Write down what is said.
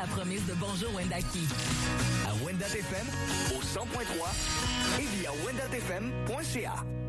promesse de Bonjour Wendake. À Wendat FM, au 100.3 et via wendatfm.ca.